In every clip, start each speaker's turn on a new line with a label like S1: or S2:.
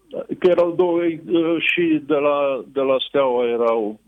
S1: Că erau două și de la Steaua erau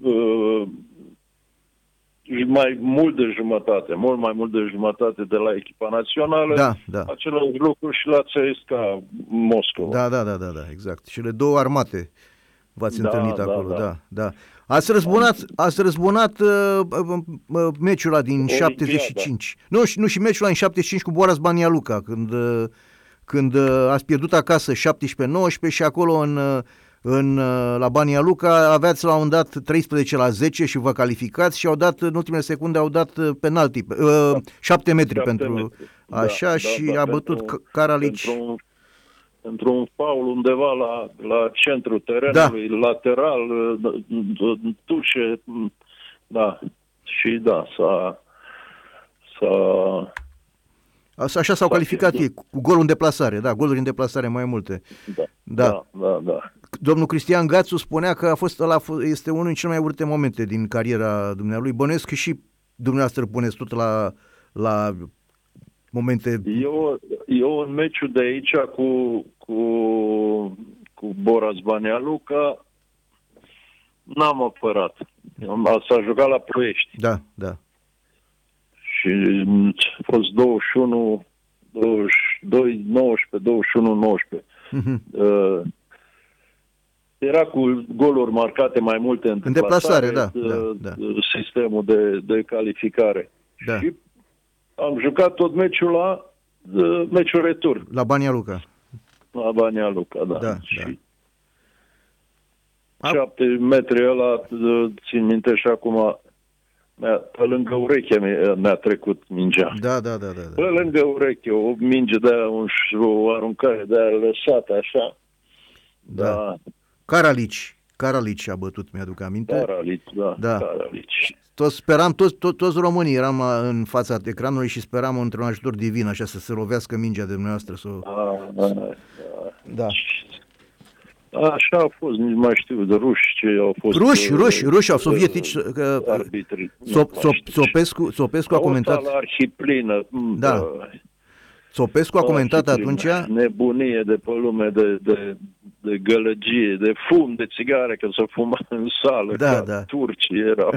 S1: mai mult de jumătate, mult mai mult de jumătate de la echipa națională.
S2: Da, da.
S1: Același lucru și la CSKA Moscova.
S2: Da, exact. Și le două armate v-ați întâlnit acolo, da. Ați răzbunat meciul ăla din
S1: Olimpiada.
S2: 75. Nu, și meciul ăla din 75 cu Boras Banja Luka, când ați pierdut acasă 17-19 și acolo la Banja Luka aveați la un dat 13-10 și vă calificați și în ultimele secunde au dat penalti, 7 metri pentru așa și a bătut Karalici.
S1: Într-un faul undeva la centrul terenului, lateral, tușe, și
S2: Așa s-au calificat ei, cu golul în deplasare, goluri în deplasare mai multe.
S1: Da.
S2: Domnul Cristian Gațu spunea că este unul din cele mai urâte momente din cariera dumnealui. Bănuiesc că și dumneavoastră puneți tot la momente...
S1: Eu în meciul de aici cu Boras Banja Luka n-am apărat. S-a jucat la Ploiești.
S2: Da.
S1: Și a fost 21, 22, 19, 21, 19. Era cu goluri marcate mai multe în
S2: deplasare, da.
S1: Sistemul de calificare.
S2: Da.
S1: Și am jucat tot meciul retur.
S2: La Banja Luka.
S1: La Banja Luka, da. Și 7
S2: da.
S1: metri ăla, țin minte și acum, pe lângă ureche mi-a trecut mingea.
S2: Da.
S1: Pe lângă ureche, o minge de-aia, o aruncare de-aia lăsată așa.
S2: Da. Karalici a bătut, mi-aduc aminte.
S1: Karalici.
S2: Toți românii eram în fața ecranului și speram într-un ajutor divin, așa, să se lovească mingea de dumneavoastră. Da.
S1: Așa a fost, nici mai știu, de ruși ce au fost.
S2: Ruși au sovietici.
S1: Arbitrii.
S2: Sopescu a comentat.
S1: La arhiplină.
S2: Da. Sopescu a comentat atunci.
S1: Nebunie de pe lume, de gălăgie, de fum, de țigare, că se fuma în sală.
S2: Da.
S1: Turcii erau.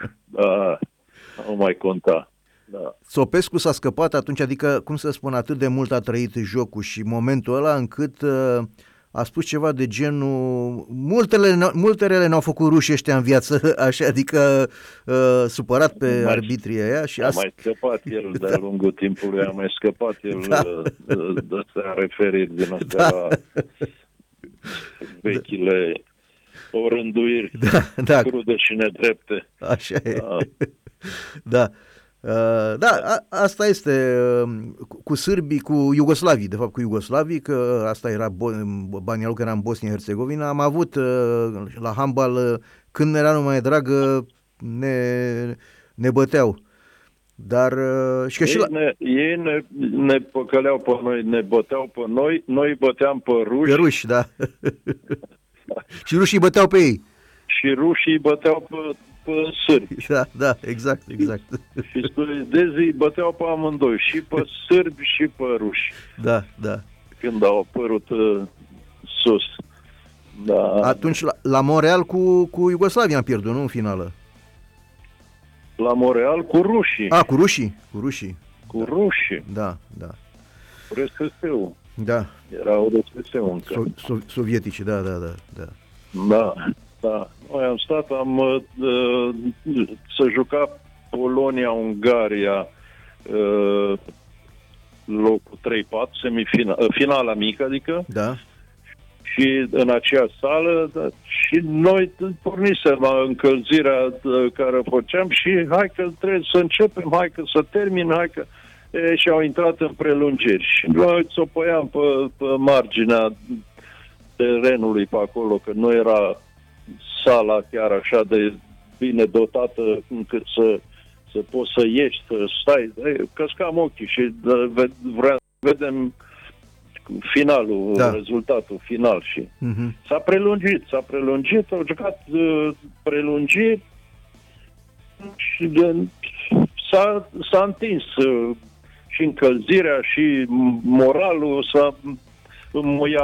S1: Nu mai conta. Da.
S2: Sopescu s-a scăpat atunci, adică, cum să spun, atât de mult a trăit jocul și momentul ăla încât a spus ceva de genul multele n-au făcut rușii ăștia în viață, așa, adică supărat pe arbitrii aia. Și
S1: a mai scăpat el de-a lungul timpului, a mai scăpat el de astea referiri din astea la vechile orânduiri crude și nedrepte.
S2: Așa e. Da. Asta este cu sârbii, cu iugoslavii, de fapt cu iugoslavii, că asta era Banja Luka, era în Bosnia-Herzegovina. Am avut la handbal, când era numai dragă, ne băteau. Dar și că
S1: ei ne păcăleau pe noi, ne băteau pe noi băteam pe ruși.
S2: Pe ruși, da. Și rușii băteau pe ei.
S1: Și rușii băteau pe sârbi.
S2: Da, exact.
S1: Și suedezii băteau pe amândoi, și pe sârbi și pe ruși.
S2: Da.
S1: Când au apărut sus. Da.
S2: Atunci la Montreal cu Iugoslavia am pierdut, nu în finală.
S1: La Montreal cu rușii.
S2: Cu rușii.
S1: Cu rușii.
S2: Da.
S1: RSS-ul.
S2: Da.
S1: Erau RSS-ul încă.
S2: Sovietici, da.
S1: Da. Noi am stat, să juca Polonia-Ungaria locul 3-4, finala mică, adică.
S2: Da.
S1: Și în acea sală, și noi pornisem încălzirea care o făceam și hai că trebuie să începem, hai că să termin, hai că... Și au intrat în prelungiri. Și noi țopăiam pe marginea terenului pe acolo, că nu era sala chiar așa de bine dotată încât să poți să ieși, să stai. Căscam ochii și vreau să vedem finalul, rezultatul final. Și s-a prelungit, au jucat prelungiri și s-a întins și încălzirea și moralul s-a înmuiat